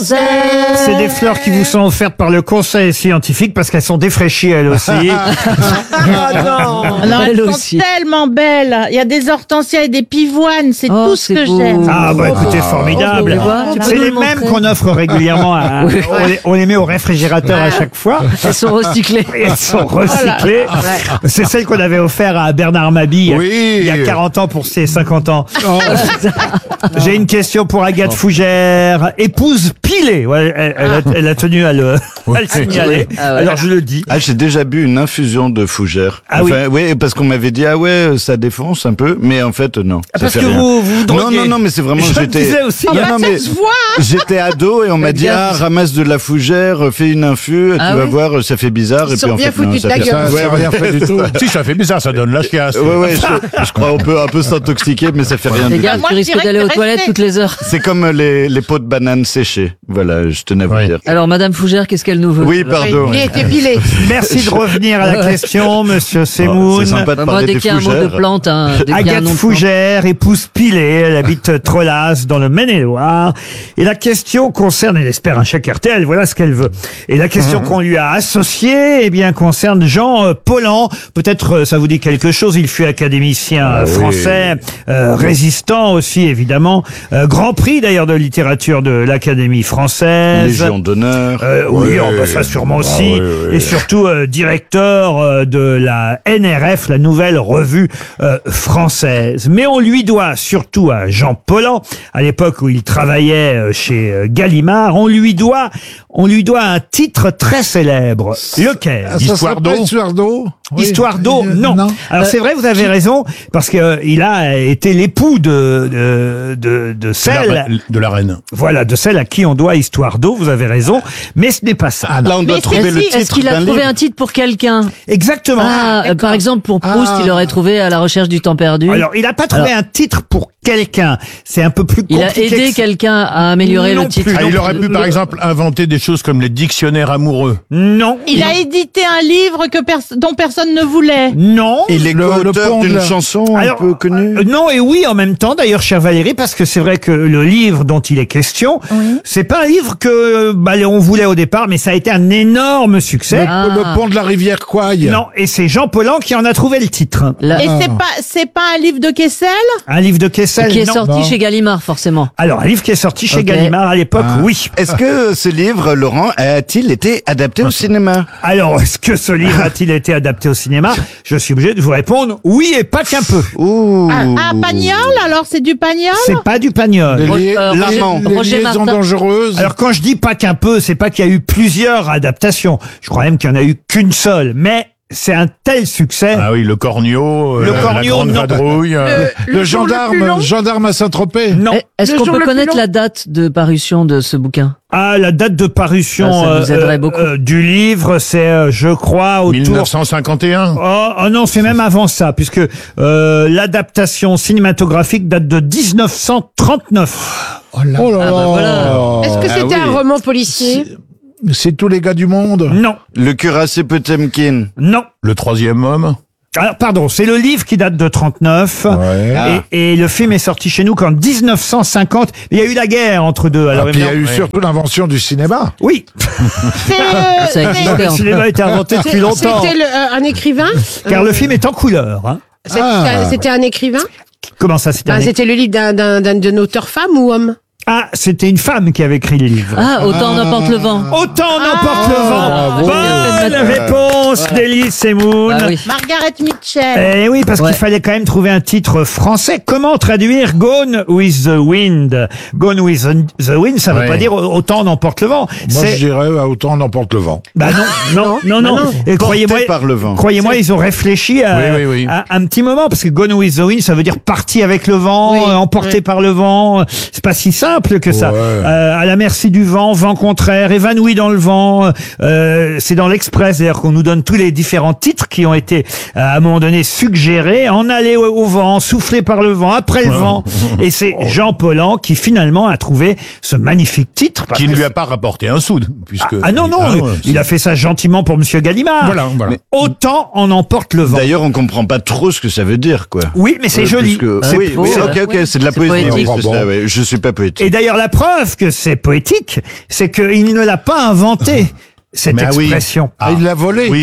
C'est des fleurs qui vous sont offertes par le conseil scientifique parce qu'elles sont défraîchies elles aussi. Non, elles sont tellement belles. Il y a des hortensias et des pivoines, c'est tout ce que j'aime. Ah bah écoutez, formidable. C'est les mêmes qu'on offre régulièrement. On les met au réfrigérateur à chaque fois. Elles sont recyclées. Elles sont recyclées. C'est celle qu'on avait offert à Bernard Mabille il y a 40 ans pour ses 50 ans. J'ai une question pour Agathe Fougère, épouse pilée. Ouais, elle a tenu à le signaler. Alors je le dis. Ah, j'ai déjà bu une infusion de fougère. Ah enfin, oui, parce qu'on m'avait dit ça défonce un peu, mais en fait non. Parce que vous droguez. Non, mais c'est vraiment Je disais aussi. J'étais ado et on m'a dit ramasse de la fougère, fais une infu, tu vas voir, ça fait bizarre. Ils sont bien foutus de ta gueule. Ouais, rien fait du tout. Si, ça fait bizarre, ça donne la chiasse. Ouais, je crois on peut un peu s'intoxiquer, mais ça fait rien du tout. Regarde, tu risques d'aller aux toilettes toutes les heures. C'est comme les pots de bananes séchées. Voilà, je tenais à vous dire. Alors, Madame Fougère, qu'est-ce qu'elle nous veut? Oui, pardon. Il était pilé. Merci de revenir à la question, Monsieur Semoun. C'est sympa de Moi, parler dès des qu'il y a un mot de fougères. plante, Agathe Fougère, épouse pilée, elle habite Trolas dans le Maine-et-Loire. Et la question concerne, elle espère un chèque RTL, voilà ce qu'elle veut. Et la question qu'on lui a associée, concerne Jean Paulhan. Peut-être ça vous dit quelque chose, il fut académicien français, résistant aussi évidemment, grand prix d'ailleurs de littérature de l'Académie française. Légion d'honneur. Ça sûrement aussi. Et surtout directeur de la NRF, la Nouvelle Revue Française. Mais on lui doit, surtout à Jean Paulhan, à l'époque où il travaillait chez Gallimard, on lui doit un titre très célèbre. Lequel? Histoire d'eau. Histoire d'eau, non. Alors c'est vrai, vous avez raison, parce que il a été l'époux de celle De la reine. Voilà, de celle à qui on doit Histoire d'eau, vous avez raison, mais ce n'est pas ça. Là, on doit trouver le titre. Est-ce qu'il a trouvé un titre pour quelqu'un? Exactement. Par exemple, pour Proust, il aurait trouvé À la recherche du temps perdu. Alors, il n'a pas trouvé un titre pour quelqu'un. C'est un peu plus compliqué. Il a aidé quelqu'un à améliorer le titre. Il aurait pu, par exemple, inventer des choses comme les dictionnaires amoureux. Non. Il a édité un livre dont personne ne voulait. Non. Il est l'auteur d'une chanson un peu connue. Non et oui en même temps, d'ailleurs, chère Valérie, parce que c'est vrai que le livre dont il est question, c'est pas un livre que on voulait au départ, mais ça a été un énorme succès. Le pont de la rivière Quaille. Non, et c'est Jean Paulhan qui en a trouvé le titre. Et c'est pas un livre de Kessel? Un livre de Kessel, qui est non. sorti chez Gallimard, forcément. Alors, un livre qui est sorti chez Gallimard à l'époque, oui. Est-ce que ce livre, Laurent, a-t-il été adapté au cinéma? Alors, est-ce que ce livre a-t-il été adapté au cinéma? Je suis obligé de vous répondre oui et pas qu'un peu. Pagnol? Alors c'est du Pagnol? C'est pas du Pagnol. Roger liaisons Martin. dangereuses. Alors quand je dis pas qu'un peu, c'est pas qu'il y a eu plusieurs adaptations. Je crois même qu'il y en a eu qu'une seule. Mais c'est un tel succès. Ah oui, le Cornio, Le la Cornio, grande non. vadrouille. Le gendarme à Saint-Tropez. Non. Est-ce Le qu'on jour peut le plus connaître long. la date de parution de ce bouquin? Ah, la date de parution Ça nous aiderait beaucoup. du livre, c'est, je crois, autour... 1951. Oh non, c'est même avant ça, puisque l'adaptation cinématographique date de 1939. Oh là là. Voilà. Est-ce que c'était un roman policier? C'est tous les gars du monde. Non, Le cuirassé Potemkin. non. Le troisième homme. Alors, pardon, c'est le livre qui date de 39. Ouais. Et le film est sorti chez nous qu'en 1950. Il y a eu la guerre entre deux. Alors, Puis il y a eu évidemment- surtout l'invention du cinéma. Oui. Ça existait. Le cinéma a été inventé depuis longtemps. C'était un écrivain? Car le film est en couleur. Hein. C'était un écrivain? Comment ça, c'était C'était le livre d'un auteur femme ou homme? Ah, c'était une femme qui avait écrit le livre. Ah, autant n'importe le vent. Autant n'emporte le vent. Bonne réponse d'Élise Semoun. Ah oui. Margaret Mitchell. Eh oui, parce qu'il fallait quand même trouver un titre français. Comment traduire Gone with the Wind? Gone with the Wind, ça veut pas dire autant n'emporte le vent. Moi, je dirais autant n'emporte le vent. Bah non. Et croyez-moi, par le vent. Croyez-moi, ils ont réfléchi à un petit moment, parce que Gone with the Wind, ça veut dire parti avec le vent, emporté par le vent. C'est pas si simple que ça. À la merci du vent, vent contraire, évanoui dans le vent. C'est dans l'Express d'ailleurs qu'on nous donne tous les différents titres qui ont été à un moment donné suggérés. En aller au vent, soufflé par le vent, après le vent. Et c'est Jean Paulhan qui finalement a trouvé ce magnifique titre. Qui ne lui a pas rapporté un sou, puisque. Non, il a fait ça gentiment pour Monsieur Gallimard. Voilà. Mais autant en emporte le vent. D'ailleurs, on comprend pas trop ce que ça veut dire, quoi. Oui, mais c'est joli. Puisque- C'est oui, ok, c'est de la poésie. poétique. Oui, c'est ça, ouais. Je suis pas poétique. Et d'ailleurs, la preuve que c'est poétique, c'est qu'il ne l'a pas inventé, cette Mais expression. il l'a volé. Oui.